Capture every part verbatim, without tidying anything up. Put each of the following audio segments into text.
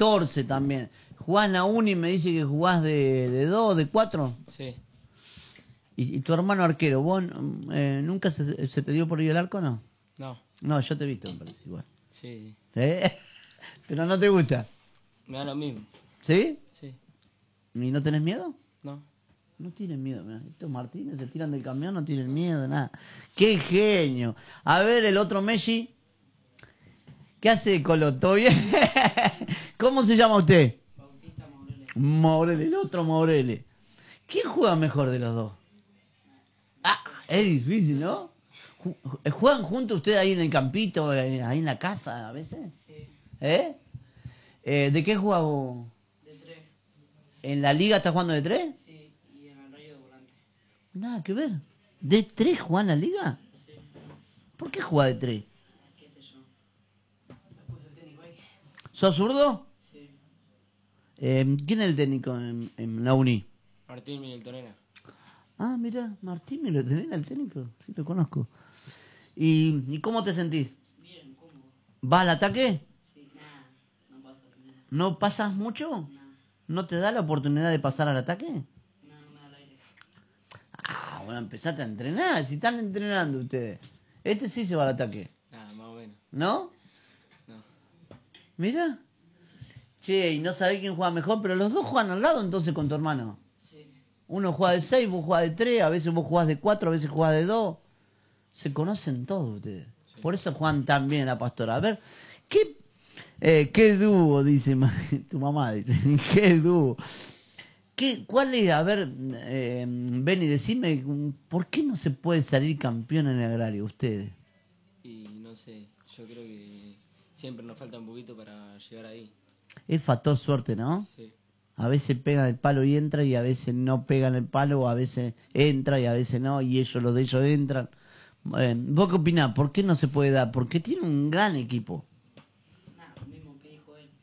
catorce también. ¿Jugás en la uni? Me dice que jugás de, de dos, de cuatro. Sí. ¿Y, y tu hermano arquero? ¿Vos eh, nunca se, se te dio por ir al arco o no? No. No, yo te he visto, me parece igual. Sí, sí. ¿Eh? Pero no te gusta. Me da lo mismo. ¿Sí? Sí. ¿Y no tenés miedo? No. No tienen miedo, mirá. Estos Martínez se tiran del camión, no tienen miedo, nada. ¡Qué genio! A ver, el otro Messi. ¿Qué hace, Colo? ¿Todo bien? ¿Cómo se llama usted? Bautista Morele. Morele, el otro Morele. ¿Quién juega mejor de los dos? Ah, es difícil, ¿no? Ju- ¿Juegan juntos ustedes ahí en el campito, eh, ahí en la casa a veces? Sí. ¿Eh? Eh, ¿De qué juega vos? De tres. ¿En la liga estás jugando de tres? Sí. Y en el rayo de volante. Nada que ver. ¿De tres juega en la liga? Sí. ¿Por qué juega de tres? ¿Qué sé yo? Me puse el técnico ahí. ¿Sos zurdo? Sí. Eh, ¿Quién es el técnico en, en la uni? Martín Miguel. Ah, mira, Martín, ¿me lo tenés el técnico? Sí, lo conozco. ¿Y, ¿y cómo te sentís? Bien, cómodo. ¿Vas al ataque? Sí. Nada. No pasa nada. ¿No pasas mucho? Nada. ¿No te da la oportunidad de pasar al ataque? Nada, no me da el aire. Ah, bueno, empezaste a entrenar. Si están entrenando ustedes. Este sí se va al ataque, Nada, más o menos. ¿no? No. Mira. Che, y no sabés quién juega mejor, pero los dos juegan al lado entonces con tu hermano. Sí. Uno juega de seis, vos jugás de tres, a veces vos jugás de cuatro, a veces jugás de dos. Se conocen todos ustedes. Sí. Por eso juegan tan bien a Pastora. A ver, ¿qué, eh, qué dúo, dice ma- tu mamá? Dice, ¿qué dúo? ¿Qué, ¿Cuál es? A ver, eh, Benny, decime, ¿por qué no se puede salir campeón en el agrario ustedes? Y no sé, yo creo que siempre nos falta un poquito para llegar ahí. Es factor suerte, ¿no? Sí. A veces pegan el palo y entra, y a veces no pegan el palo, o a veces entra y a veces no, y ellos, los de ellos entran. Eh, ¿Vos qué opinás? ¿Por qué no se puede dar? Porque tiene un gran equipo. Nada, lo mismo que dijo él.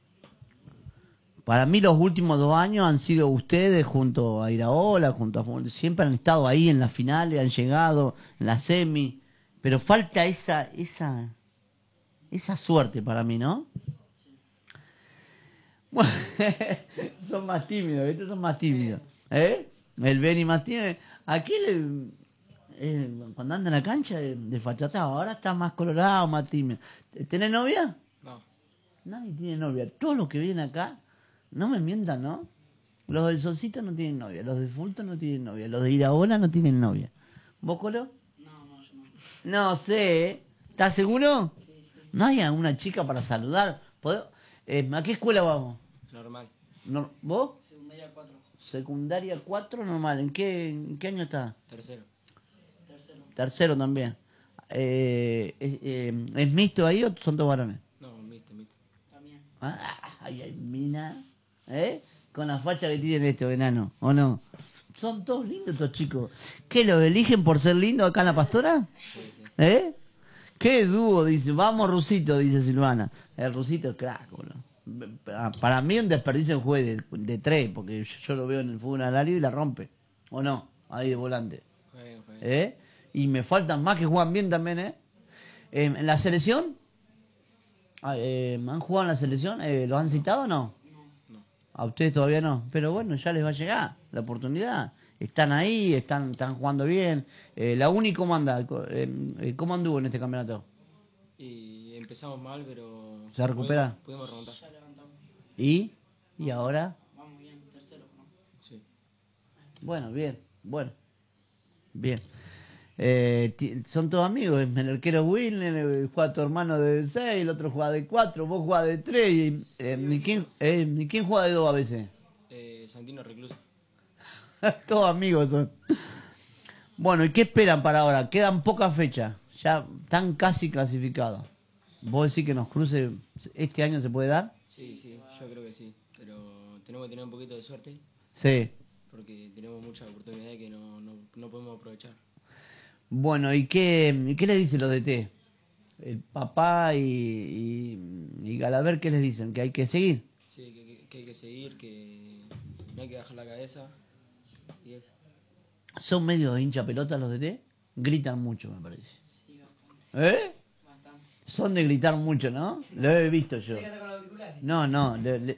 Para mí los últimos dos años han sido ustedes junto a Iraola, junto a... Siempre han estado ahí en las finales, han llegado en la semi, pero falta esa, esa, esa suerte para mí, ¿no? Bueno, son más tímidos, estos son más tímidos. ¿Eh? El Benny más tímido. Aquel, eh, eh, cuando anda en la cancha, eh, desfachatado, ahora está más colorado, más tímido. ¿Tenés novia? No. Nadie tiene novia. Todos los que vienen acá, no me mientan, ¿no? Los del Solcito no tienen novia, los de Fulton no tienen novia, los de Iraola no tienen novia. ¿Vos, Colo? No, no, yo no. No sé, ¿eh? ¿Estás seguro? Sí, sí. ¿No hay alguna chica para saludar? ¿Podés- eh, ¿A qué escuela vamos? Normal. No- ¿Vos? Secundaria cuatro. Secundaria cuatro normal. ¿En qué, en qué año estás? Tercero. Tercero. Tercero también. Eh, eh, eh, ¿Es mixto ahí o son todos varones? No, mixto, mixto. También. Ah, ay, ay, mina. ¿Eh? Con la facha que tienen estos enanos, ¿o no? Son todos lindos estos chicos. ¿Qué, los eligen por ser lindos acá en La Pastora? Sí, sí. ¿Eh? ¿Qué dúo? Dice, vamos Rusito, dice Silvana. El Rusito es crack, boludo. Para- Para mí un desperdicio en juez de, de tres, porque yo, yo lo veo en el fútbol alario y la rompe. ¿O no? Ahí de volante. Juega, juega. ¿Eh? Y me faltan más que juegan bien también, ¿eh? Eh, ¿En la selección? Ah, eh, ¿Han jugado en la selección? Eh, ¿Los han citado o no? No. A ustedes todavía no. Pero bueno, ya les va a llegar la oportunidad. Están ahí, están, están jugando bien. Eh, la Uni, ¿cómo anda? Co- eh, eh, ¿Cómo anduvo en este campeonato? Y empezamos mal, pero... ¿Se recupera? Pudimos, pudimos remontar. Ya levantamos. ¿Y? ¿Y ahora? Vamos bien, tercero, ¿no? Sí. Bueno, bien, bueno. Bien. Eh, ti- son todos amigos. El arquero Wilner, eh, juega tu hermano de seis, el otro juega de cuatro, vos jugás de tres. Y, eh, ¿y, quién, eh, ¿y quién juega de dos a veces? Eh, Santino Recluso. Todos amigos son. Bueno, ¿y qué esperan para ahora? Quedan pocas fechas. Ya están casi clasificados. ¿Vos decís que nos cruce este año se puede dar? Sí, sí, yo creo que sí. Pero tenemos que tener un poquito de suerte Sí. porque tenemos muchas oportunidades que no, no, no podemos aprovechar. Bueno, ¿y qué, y qué le dicen los de T? El papá y, y, y Galaver, ¿qué les dicen? ¿Que hay que seguir? Sí, que, que- que hay que seguir, que no hay que bajar la cabeza. Y eso. ¿Son medio hincha pelota los de T? Gritan mucho, me parece. Sí, bastante. ¿Eh? Son de gritar mucho, ¿no? Lo he visto yo. No, no, le- le-